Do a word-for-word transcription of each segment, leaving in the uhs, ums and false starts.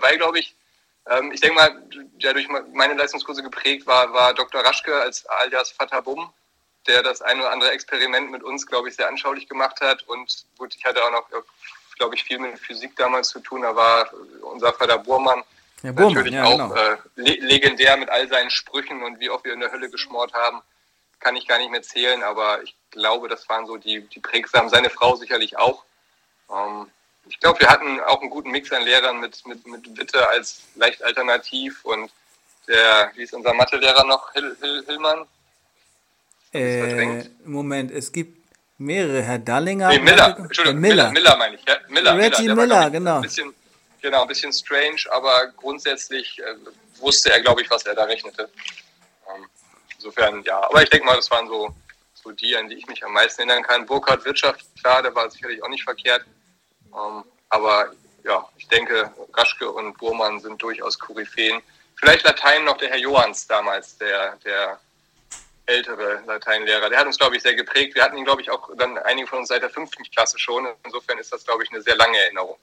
dabei, glaube ich. Ähm, ich denke mal, der durch meine Leistungskurse geprägt war, war Doktor Raschke als alias Vater Bumm, der das ein oder andere Experiment mit uns, glaube ich, sehr anschaulich gemacht hat. Und gut, ich hatte auch noch, glaube ich, viel mit Physik damals zu tun. Da war unser Vater Burmann Ja, Burmann, natürlich ja, auch genau. äh, le- legendär mit all seinen Sprüchen und wie oft wir in der Hölle geschmort haben, kann ich gar nicht mehr zählen. Aber ich glaube, das waren so die, die prägsamen. Seine Frau sicherlich auch. Ähm, ich glaube, wir hatten auch einen guten Mix an Lehrern mit, mit, mit Witte als leicht alternativ und der, wie ist unser Mathelehrer noch, Hill, Hill, Hillmann? Habe ich es Äh, verdrängt? Moment, es gibt mehrere. Herr Dallinger Nee, hat Miller, Mathe, Herr Entschuldigung, Miller, Miller. Miller meine ich. Ja, Miller, Miller, Reggie der war, glaube Miller, ich, ein genau. bisschen, genau, ein bisschen strange, aber grundsätzlich äh, wusste er, glaube ich, was er da rechnete. Ähm, insofern, ja, aber ich denke mal, das waren so, so die, an die ich mich am meisten erinnern kann. Burkhard Wirtschaft, klar, der war sicherlich auch nicht verkehrt. Ähm, aber ja, ich denke, Raschke und Burmann sind durchaus Koryphäen. Vielleicht Latein noch der Herr Johans damals, der, der ältere Lateinlehrer. Der hat uns, glaube ich, sehr geprägt. Wir hatten ihn, glaube ich, auch dann einige von uns seit der fünften Klasse schon. Insofern ist das, glaube ich, eine sehr lange Erinnerung.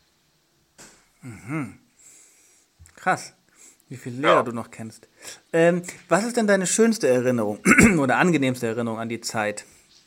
Krass, wie viele Lehrer Ja. du noch kennst. Ähm, was ist denn deine schönste Erinnerung oder angenehmste Erinnerung an die Zeit?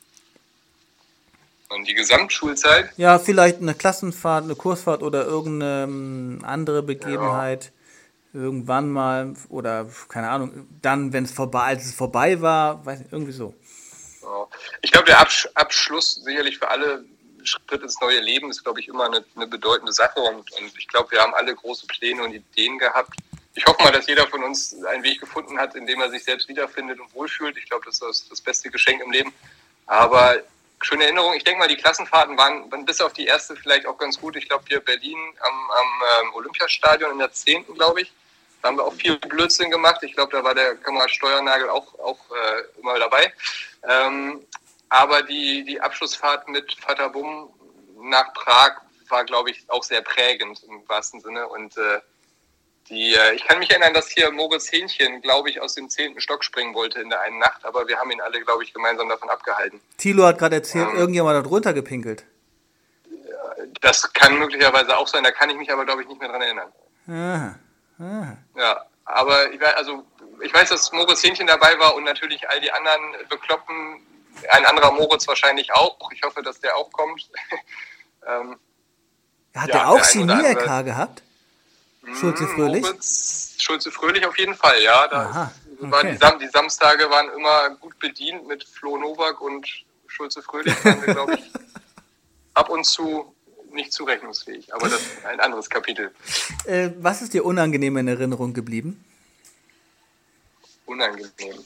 Und die Gesamtschulzeit, Ja, vielleicht eine Klassenfahrt, eine Kursfahrt oder irgendeine ähm, andere ja, Begebenheit. Irgendwann mal oder keine Ahnung, dann, wenn es vorbei, als es vorbei war, weiß nicht, irgendwie so. ja. Ich glaube, der Absch- Abschluss sicherlich für alle Schritt ins neue Leben ist, glaube ich, immer eine, eine bedeutende Sache. Und, und ich glaube, wir haben alle große Pläne und Ideen gehabt. Ich hoffe mal, dass jeder von uns einen Weg gefunden hat, in dem er sich selbst wiederfindet und wohlfühlt. Ich glaube, das ist das, das beste Geschenk im Leben. Aber schöne Erinnerung. Ich denke mal, die Klassenfahrten waren, waren bis auf die erste vielleicht auch ganz gut. Ich glaube, hier Berlin am, am ähm, Olympiastadion in der zehnten, glaube ich. Da haben wir auch viel Blödsinn gemacht. Ich glaube, da war der Kamerad Steuernagel auch, auch äh, immer dabei. Ähm, aber die, die Abschlussfahrt mit Vater Bumm nach Prag war, glaube ich, auch sehr prägend im wahrsten Sinne. Und äh, die, äh, ich kann mich erinnern, dass hier Moritz Hähnchen, glaube ich, aus dem zehnten Stock springen wollte in der einen Nacht. Aber wir haben ihn alle, glaube ich, gemeinsam davon abgehalten. Thilo hat gerade erzählt, Ähm, irgendjemand hat runtergepinkelt. das kann möglicherweise auch sein. Da kann ich mich aber, glaube ich, nicht mehr dran erinnern. Aha, aha. Ja, aber ich weiß, also, ich weiß, dass Moritz Hähnchen dabei war und natürlich all die anderen Bekloppen. Ein anderer Moritz wahrscheinlich auch. Ich hoffe, dass der auch kommt. ähm, Hat ja, der auch der ein oder Chemie-L K andere. gehabt? Schulze Mh, Fröhlich? Moritz Schulze-Fröhlich auf jeden Fall, ja. Da Aha, ist, waren die, okay. Sam die Samstage waren immer gut bedient mit Flo Nowak und Schulze-Fröhlich waren wir, glaube ich, ab und zu nicht zurechnungsfähig. Aber das ist ein anderes Kapitel. Äh, was ist dir unangenehm in Erinnerung geblieben? Unangenehm.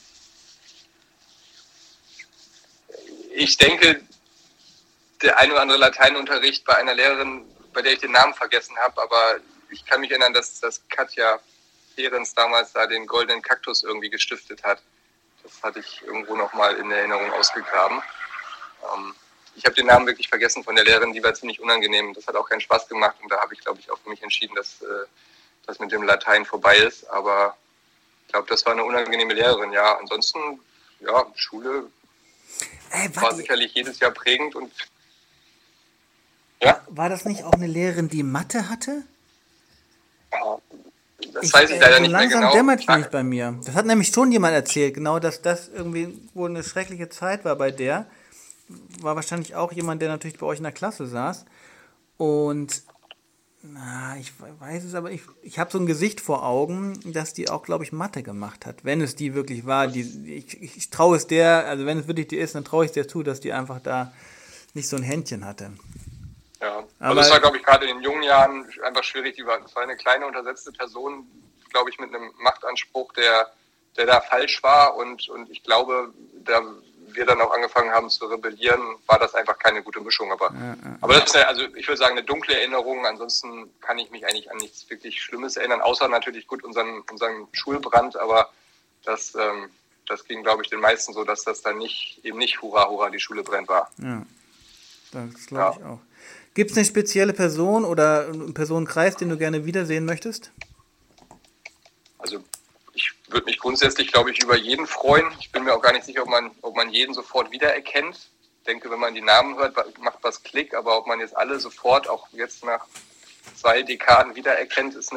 Ich denke, der ein oder andere Lateinunterricht bei einer Lehrerin, bei der ich den Namen vergessen habe, aber ich kann mich erinnern, dass, dass Katja Fehrens damals da den goldenen Kaktus irgendwie gestiftet hat. Das hatte ich irgendwo nochmal in Erinnerung ausgegraben. Ähm, ich habe den Namen wirklich vergessen von der Lehrerin, die war ziemlich unangenehm. Das hat auch keinen Spaß gemacht und da habe ich, glaube ich, auch für mich entschieden, dass äh, das mit dem Latein vorbei ist. Aber ich glaube, das war eine unangenehme Lehrerin, ja. Ansonsten, ja, Schule Ey, war warte, sicherlich jedes Jahr prägend und ja, war das nicht auch eine Lehrerin, die Mathe hatte? das Ich, weiß ich äh, leider so nicht mehr langsam genau. dämmert es nämlich bei mir. Das hat nämlich schon jemand erzählt, genau, dass das irgendwie wohl eine schreckliche Zeit war bei der. War wahrscheinlich auch jemand, der natürlich bei euch in der Klasse saß. Und, na, ich weiß es, aber ich, ich habe so ein Gesicht vor Augen, dass die auch, glaube ich, Mathe gemacht hat. Wenn es die wirklich war, die, ich, ich, ich traue es der, also wenn es wirklich die ist, dann traue ich es der zu, dass die einfach da nicht so ein Händchen hatte. Ja, also es Aber, war, glaube ich, gerade in den jungen Jahren einfach schwierig. Die war, das war eine kleine, untersetzte Person, glaube ich, mit einem Machtanspruch, der, der da falsch war. Und, und ich glaube, da wir dann auch angefangen haben zu rebellieren, war das einfach keine gute Mischung. Aber, äh, äh, aber das ist ja, also ich würde sagen, eine dunkle Erinnerung. Ansonsten kann ich mich eigentlich an nichts wirklich Schlimmes erinnern, außer natürlich gut unseren, unseren Schulbrand. Aber das, ähm, das ging, glaube ich, den meisten so, dass das dann nicht, eben nicht hurra, hurra, die Schule brennt war. ja, das glaube Ja. ich auch. Gibt es eine spezielle Person oder einen Personenkreis, den du gerne wiedersehen möchtest? Also ich würde mich grundsätzlich, glaube ich, über jeden freuen. Ich bin mir auch gar nicht sicher, ob man, ob man jeden sofort wiedererkennt. Ich denke, wenn man die Namen hört, macht was Klick, aber ob man jetzt alle sofort, auch jetzt nach zwei Dekaden wiedererkennt, ist eine